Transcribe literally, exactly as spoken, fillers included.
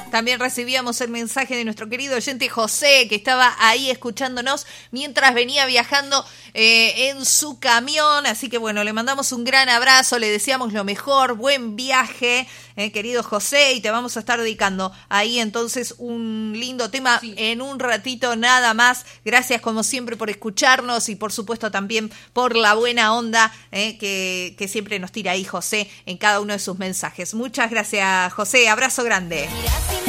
También recibíamos el mensaje de nuestro querido oyente José, que estaba ahí escuchándonos mientras venía viajando eh, en su camión. Así que bueno, le mandamos un gran abrazo, le deseamos lo mejor, buen viaje, eh, querido José, y te vamos a estar dedicando ahí entonces un lindo tema sí. en un ratito nada más. Gracias como siempre por escucharnos y por supuesto también por la buena onda eh, que, que siempre nos tira ahí José en cada uno de sus mensajes. Muchas gracias, José, abrazo grande.